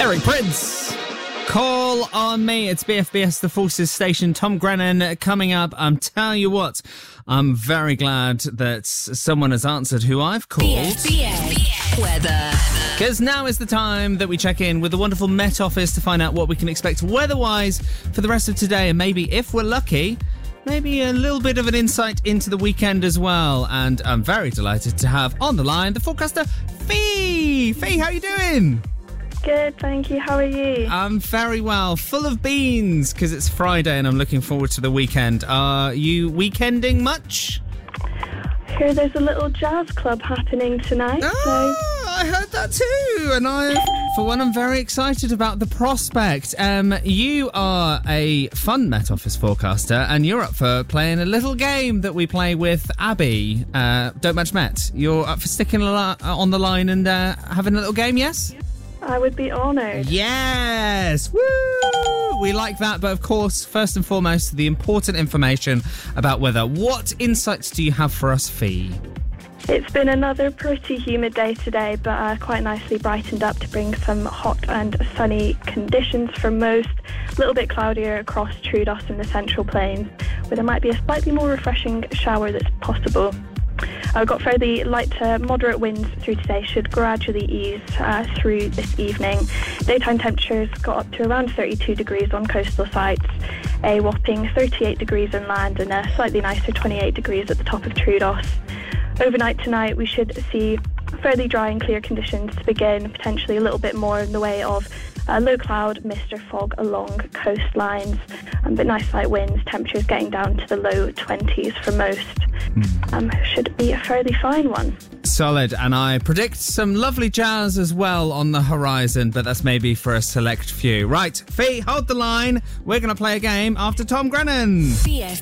Derek Prince. Call on me. It's BFBS, the Forces Station. Tom Grennan coming up. I'm telling you what, I'm very glad that someone has answered who I've called. BFBS weather. Because now is the time that we check in with the wonderful Met Office to find out what we can expect weather-wise for the rest of today. And maybe, if we're lucky, maybe a little bit of an insight into the weekend as well. And I'm very delighted to have on the line the forecaster, Fee. Fee, how are you doing? Good, thank you. How are you? I'm very well. Full of beans, because it's Friday and I'm looking forward to the weekend. Are you weekending much? I hear there's a little jazz club happening tonight. I heard that too. And for one, I'm very excited about the prospect. You are a fun Met Office forecaster and you're up for playing a little game that we play with Abby. Don't Match Met. You're up for sticking on the line and having a little game, yes? I would be honoured. Yes! Woo! We like that, but of course, first and foremost, the important information about weather. What insights do you have for us, Fee? It's been another pretty humid day today, but quite nicely brightened up to bring some hot and sunny conditions for most. A little bit cloudier across Troodos and the Central Plains, where there might be a slightly more refreshing shower that's possible. I've got fairly light to moderate winds through today, should gradually ease through this evening. Daytime temperatures got up to around 32 degrees on coastal sites, a whopping 38 degrees inland and a slightly nicer 28 degrees at the top of Troodos. Overnight tonight we should see fairly dry and clear conditions to begin, potentially a little bit more in the way of low cloud, mist or fog along coastlines, but nice light winds, temperatures getting down to the low 20s for most. Should be a fairly fine one. Solid, and I predict some lovely jazz as well on the horizon, but that's maybe for a select few. Right, Fee, hold the line. We're going to play a game after Tom Grennan.